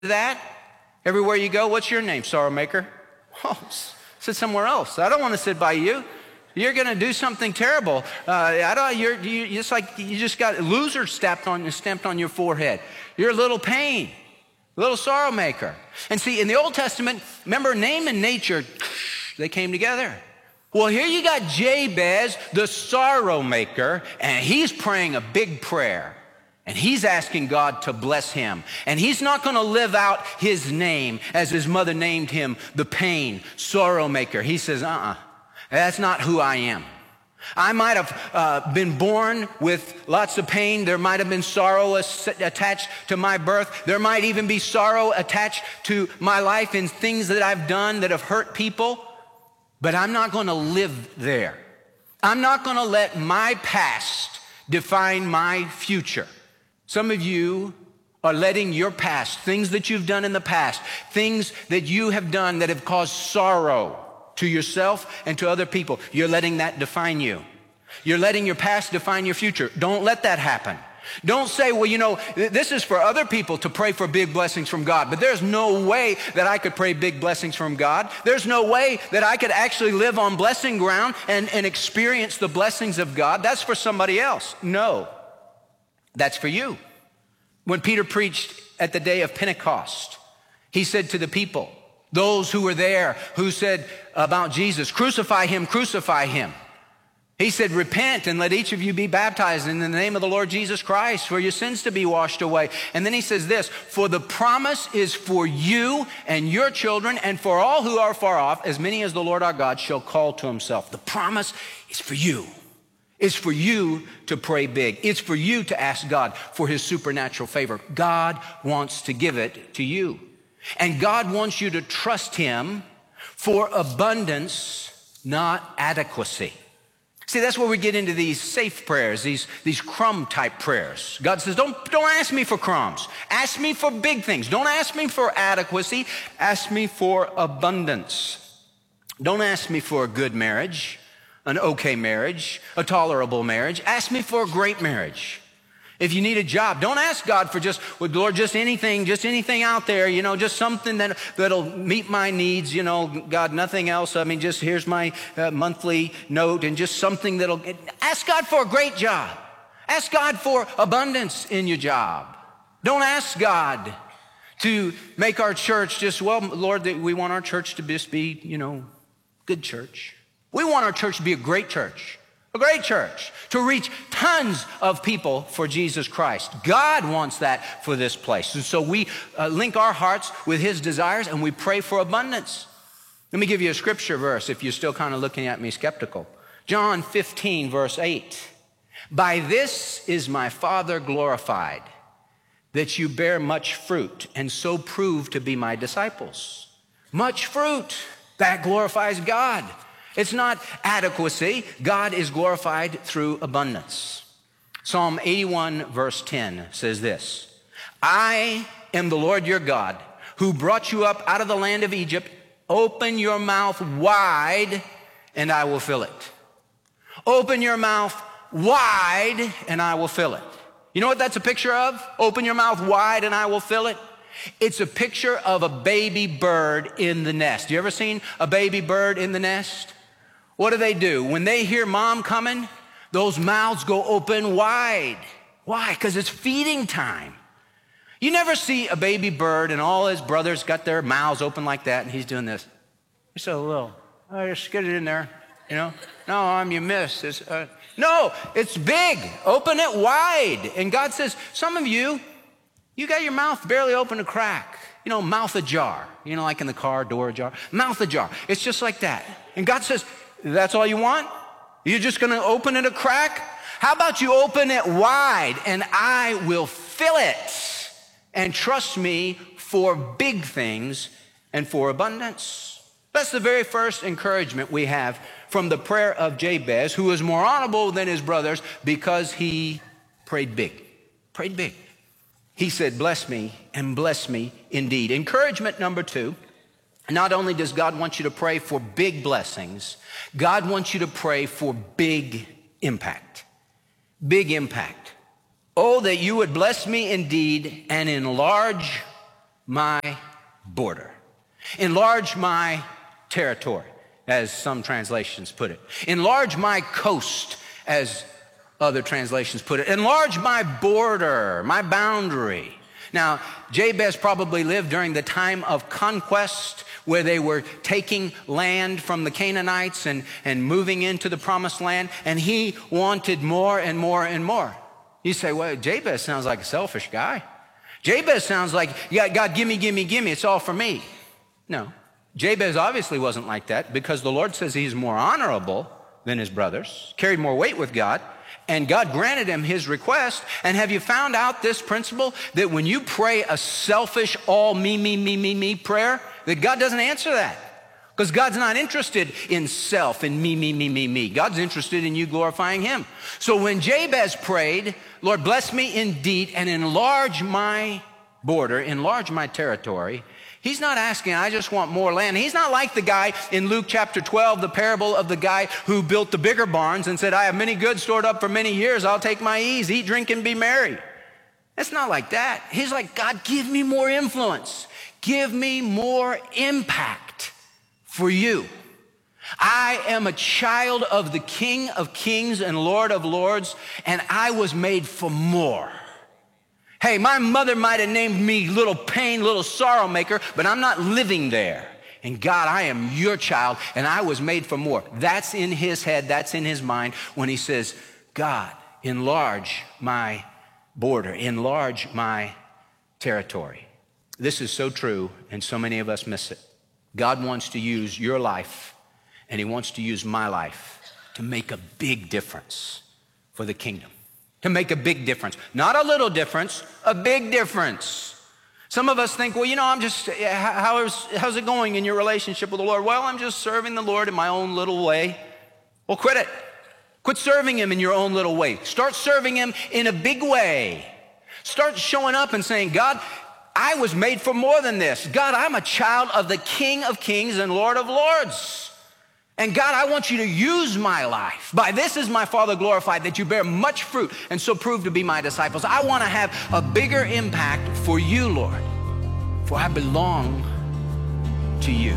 that? Everywhere you go, what's your name, sorrow maker? Oh, sit somewhere else. I don't want to sit by you. You're going to do something terrible. You just got loser stamped on your forehead. You're a little pain, a little sorrow maker. And see, in the Old Testament, remember, name and nature, they came together. Well, here you got Jabez, the sorrow maker, and he's praying a big prayer. And he's asking God to bless him. And he's not going to live out his name as his mother named him, the pain, sorrow maker. He says, that's not who I am. I might have been born with lots of pain. There might have been sorrow attached to my birth. There might even be sorrow attached to my life in things that I've done that have hurt people. But I'm not going to live there. I'm not going to let my past define my future. Some of you are letting your past, things that you've done in the past, things that you have done that have caused sorrow to yourself and to other people, you're letting that define you. You're letting your past define your future. Don't let that happen. Don't say, well, this is for other people to pray for big blessings from God, but there's no way that I could pray big blessings from God. There's no way that I could actually live on blessing ground and experience the blessings of God. That's for somebody else. No. That's for you. When Peter preached at the day of Pentecost, he said to the people, those who were there, who said about Jesus, crucify him, crucify him. He said, repent and let each of you be baptized in the name of the Lord Jesus Christ for your sins to be washed away. And then he says this, for the promise is for you and your children and for all who are far off, as many as the Lord our God shall call to himself. The promise is for you. It's for you to pray big. It's for you to ask God for his supernatural favor. God wants to give it to you. And God wants you to trust him for abundance, not adequacy. See, that's where we get into these safe prayers, these crumb type prayers. God says, don't ask me for crumbs. Ask me for big things. Don't ask me for adequacy. Ask me for abundance. Don't ask me for a good marriage, an okay marriage, a tolerable marriage. Ask me for a great marriage. If you need a job, don't ask God for Lord, just anything out there, just something that'll meet my needs, God, nothing else. I mean, just here's my monthly note and just something ask God for a great job. Ask God for abundance in your job. Don't ask God to make our church Lord, we want our church to just be, good church. We want our church to be a great church. A great church to reach tons of people for Jesus Christ. God wants that for this place. And so we link our hearts with his desires and we pray for abundance. Let me give you a scripture verse if you're still kind of looking at me skeptical. John 15, verse 8. By this is my Father glorified, that you bear much fruit and so prove to be my disciples. Much fruit, that glorifies God. It's not adequacy. God is glorified through abundance. Psalm 81 verse 10 says this, I am the Lord your God who brought you up out of the land of Egypt. Open your mouth wide and I will fill it. Open your mouth wide and I will fill it. You know what that's a picture of? Open your mouth wide and I will fill it. It's a picture of a baby bird in the nest. You ever seen a baby bird in the nest? What do? When they hear mom coming, those mouths go open wide. Why? Because it's feeding time. You never see a baby bird and all his brothers got their mouths open like that and he's doing this. You're so little. Oh, just get it in there, No, you missed. No, it's big. Open it wide. And God says, some of you got your mouth barely open a crack. Mouth ajar. Like in the car, door ajar. Mouth ajar. It's just like that. And God says, that's all you want? You're just going to open it a crack? How about you open it wide and I will fill it? And trust me for big things and for abundance. That's the very first encouragement we have from the prayer of Jabez, who was more honorable than his brothers because he prayed big. Prayed big. He said, bless me and bless me indeed. Encouragement number 2. Not only does God want you to pray for big blessings, God wants you to pray for big impact. Big impact. Oh, that you would bless me indeed and enlarge my border. Enlarge my territory, as some translations put it. Enlarge my coast, as other translations put it. Enlarge my border, my boundary. Now, Jabez probably lived during the time of conquest, where they were taking land from the Canaanites and moving into the promised land, and he wanted more and more and more. You say, well, Jabez sounds like a selfish guy. Jabez sounds like, yeah, God, gimme, gimme, gimme, it's all for me. No, Jabez obviously wasn't like that, because the Lord says he's more honorable than his brothers, carried more weight with God, and God granted him his request. And have you found out this principle, that when you pray a selfish, all me prayer, that God doesn't answer that? Because God's not interested in self and me. God's interested in you glorifying him. So when Jabez prayed, Lord, bless me indeed and enlarge my border, enlarge my territory, he's not asking, I just want more land. He's not like the guy in Luke chapter 12, the parable of the guy who built the bigger barns and said, I have many goods stored up for many years. I'll take my ease, eat, drink, and be merry. It's not like that. He's like, God, give me more influence. Give me more impact for you. I am a child of the King of Kings and Lord of Lords, and I was made for more. Hey, my mother might have named me little pain, little sorrow maker, but I'm not living there. And God, I am your child, and I was made for more. That's in his head, that's in his mind when he says, God, enlarge my border, enlarge my territory. This is so true, and so many of us miss it. God wants to use your life, and he wants to use my life to make a big difference for the kingdom. To make a big difference. Not a little difference, a big difference. Some of us think, well, you know, how's it going in your relationship with the Lord? Well, I'm just serving the Lord in my own little way. Well, quit it. Quit serving him in your own little way. Start serving him in a big way. Start showing up and saying, God, I was made for more than this. God, I'm a child of the King of Kings and Lord of Lords. And God, I want you to use my life. By this is my Father glorified, that you bear much fruit and so prove to be my disciples. I want to have a bigger impact for you, Lord, for I belong to you.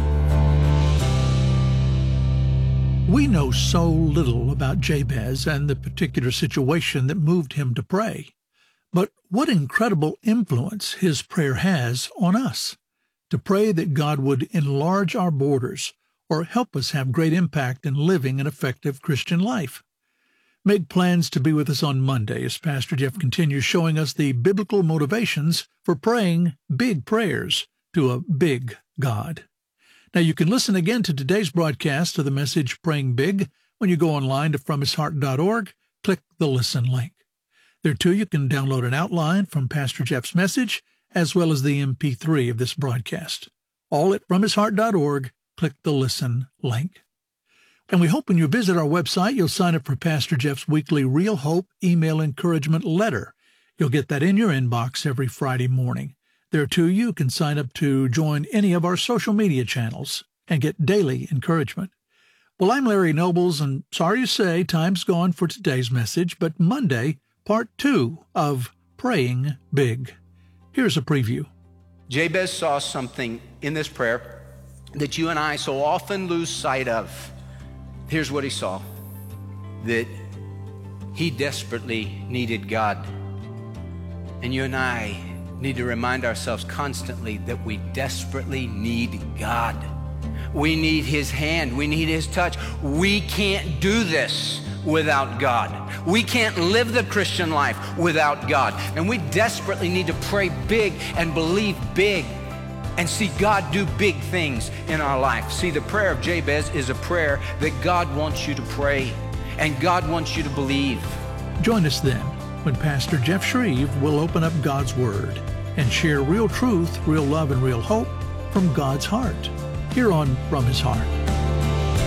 We know so little about Jabez and the particular situation that moved him to pray. But what incredible influence his prayer has on us. To pray that God would enlarge our borders, or help us have great impact in living an effective Christian life. Make plans to be with us on Monday as Pastor Jeff continues showing us the biblical motivations for praying big prayers to a big God. Now you can listen again to today's broadcast of the message Praying Big when you go online to FromHisHeart.org, click the Listen link. There too you can download an outline from Pastor Jeff's message as well as the MP3 of this broadcast. All at FromHisHeart.org, click the Listen link. And we hope when you visit our website, you'll sign up for Pastor Jeff's weekly Real Hope email encouragement letter. You'll get that in your inbox every Friday morning. There, too, you can sign up to join any of our social media channels and get daily encouragement. Well, I'm Larry Nobles, and sorry to say, time's gone for today's message, but Monday, part 2 of Praying Big. Here's a preview. Jabez saw something in this prayer that you and I so often lose sight of. Here's what he saw, that he desperately needed God. And you and I need to remind ourselves constantly that we desperately need God. We need his hand. We need his touch. We can't do this without God. We can't live the Christian life without God. And we desperately need to pray big and believe big and see God do big things in our life. See, the prayer of Jabez is a prayer that God wants you to pray and God wants you to believe. Join us then when Pastor Jeff Shreve will open up God's Word and share real truth, real love, and real hope from God's heart here on From His Heart.